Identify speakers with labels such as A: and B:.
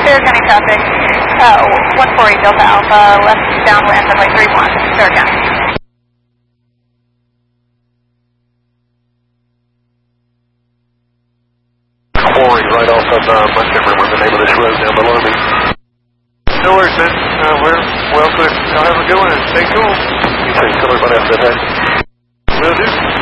A: Fair County traffic, 148 Delta Alpha, left downwind, runway 31, Fair County.
B: Quarry right off of Montgomery, where the name of this road down below me.
C: No worries, man. We're well clear. Y'all have a good one and stay cool.
B: You too. Tell everybody else that, hey.
C: Will do.